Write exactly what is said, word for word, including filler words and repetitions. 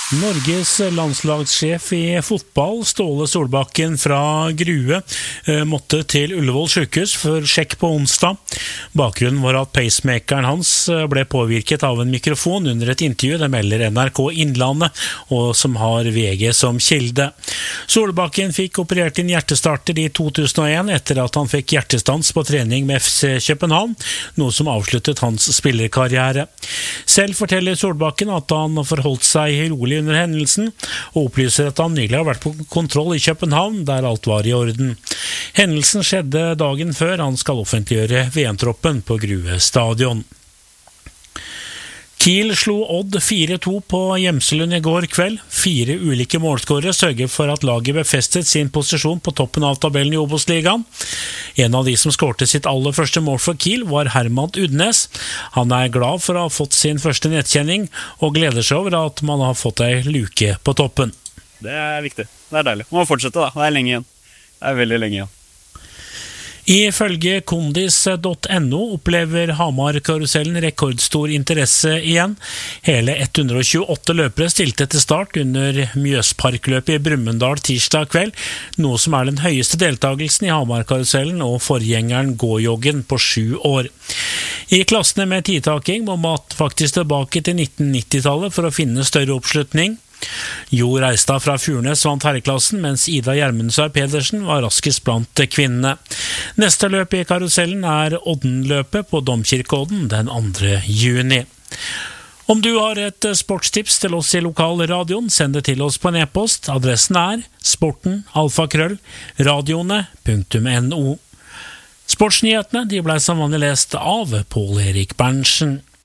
Norges landslagssjef i fotball, Ståle Solbakken fra Grue, måtte til Ullevål sykehus for sjekk på onsdag. Bakgrunnen var at pacemakeren hans ble påvirket av en mikrofon under et intervju, det melder N R K Innlandet, og som har V G som kilde. Solbakken fikk operert inn hjertestarter i to tusen og en etter at han fikk hjertestans på trening med F C København, noe som avsluttet hans spillerkarriere. Selv forteller Solbakken at han forholdt seg rolig under hendelsen, og opplyser at han nylig har vært på kontroll i København, der alt var i orden. Hendelsen skjedde dagen før han skal offentliggjøre V M-troppen på Grue stadion. Kiel slo Odd fire to på Gjemselund i går kveld. Fire ulike målskårere sørger for at laget befestet sin posisjon på toppen av tabellen i Obos-ligaen. En av de som skårte sitt aller første mål for Kiel var Herman Udnes. Han er glad for å ha fått sin første nettkjenning, og gleder seg over at man har fått ei luke på toppen. Det er viktig. Det er deilig. Man må fortsette da. Det er lenge igjen. Det er veldig lenge igjen. Ifølge kondis punktum no opplever Hamar-karusellen rekordstor interesse igjen. Hele ett hundre og tjueåtte løpere stilte til start under Mjøsparkløpet i Brumunddal tirsdag kveld, noe som er den høyeste deltagelsen i Hamar-karusellen og forgjengeren gåjoggen på sju år. I klassene med tidtaking må man faktisk tilbake til nitten nittitallet for å finne større oppslutning. Jo Reistad fra Furnes vant herreklassen, mens Ida Gjermundsvær Pedersen var raskest blant kvinnene. Neste løp i karusellen er Oddenløpet på Domkirkeodden den andre juni. Om du har et sportstips til oss i lokalradioen, send det til oss på en e-post. Adressen er sporten alfakrøll radioene punktum no. Sportsnyhetene de ble som vanlig lest av Pål Erik Berntsen.